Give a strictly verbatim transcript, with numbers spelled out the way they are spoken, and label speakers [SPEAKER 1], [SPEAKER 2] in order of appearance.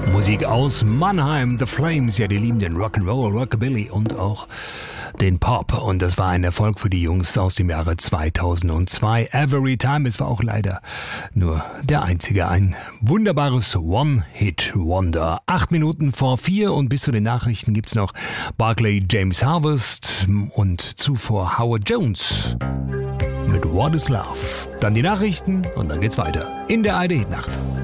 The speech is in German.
[SPEAKER 1] Musik aus Mannheim, The Flames, ja, die lieben den Rock'n'Roll, Rockabilly und auch den Pop. Und das war ein Erfolg für die Jungs aus dem Jahre zweitausendzwei. Every Time, es war auch leider nur der einzige, ein wunderbares One-Hit-Wonder. Acht Minuten vor vier und bis zu den Nachrichten gibt's noch Barclay James Harvest und zuvor Howard Jones mit What is Love. Dann die Nachrichten und dann geht's weiter in der A R D-Nacht.